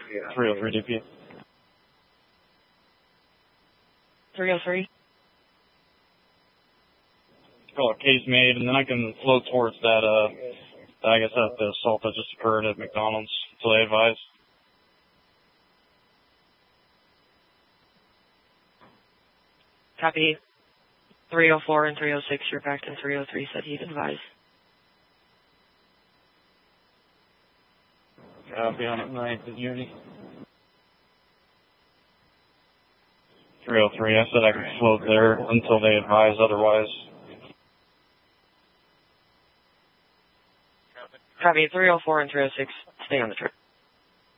303 DP. 303. Oh, case made, and then I can float towards that, I guess that's the assault that just occurred at McDonald's, so they advise. Copy. 304 and 306, you're back in 303, said he'd advise. Copy on it, 9th is Unity. 303, I said I could float there until they advise otherwise. Copy. 304 and 306, stay on the trip.